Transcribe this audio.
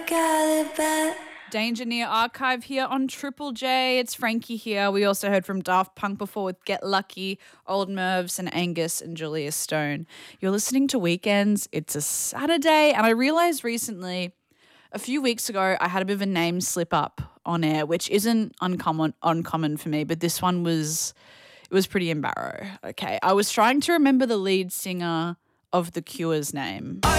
got it bad. Danger Near Archive here on Triple J. It's Frankie here. We also heard from Daft Punk before with Get Lucky, Old Mervs and Angus and Julia Stone. You're listening to Weekends. It's a Saturday, and I realised recently, a few weeks ago, I had a bit of a name slip up on air, which isn't uncommon for me, but this one was pretty embarrassing. Okay, I was trying to remember the lead singer of The Cure's name.